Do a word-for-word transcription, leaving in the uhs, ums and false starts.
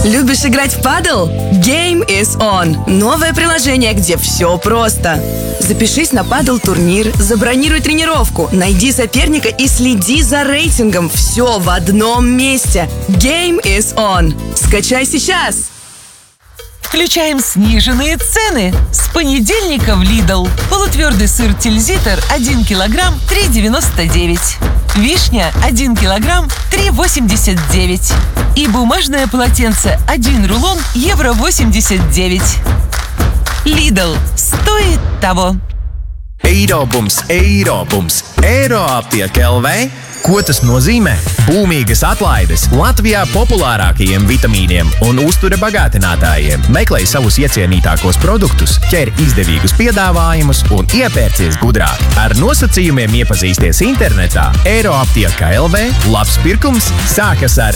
Любишь играть в падл? Game is on. Новое приложение, где все просто. Запишись на падл-турнир, забронируй тренировку, найди соперника и следи за рейтингом. Все в одном месте. Game is on. Скачай сейчас! Включаем сниженные цены. С понедельника в Lidl. Полутвердый сыр Тильзитер один килограмм три девяносто девять. Вишня один килограмм три восемьдесят девять. И бумажное полотенце один рулон евро восемьдесят девять. Lidl. Стоит того. Eirobums, Eirobums, Eiroaptiek L V. Ko tas nozīmē? Būmīgas atlaides Latvijā populārākajiem vitamīniem un uztura bagātinātājiem. Meklē savus iecienītākos produktus, ķer izdevīgus piedāvājumus un iepērcies gudrāk. Ar nosacījumiem iepazīsties internetā. Eiroaptiek L V. Labs pirkums sākas ar